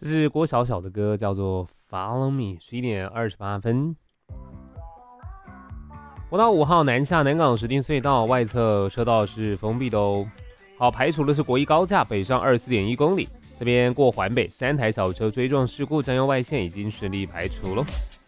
这是郭小小的歌，叫做《Follow Me》，11点28分。国道5号南下南港石碇隧道外侧车道是封闭的哦。好，排除的是国一高架北上24.1公里，这边过环北3台小车追撞事故，占用外线已经顺利排除了。